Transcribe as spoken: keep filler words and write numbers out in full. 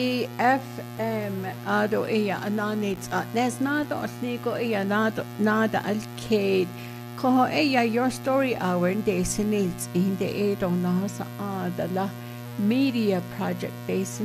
F M ado iya ananits at nes nado asniko iya nado nada alcade koho iya your story hour de sinits in the eight on nasa adala media project de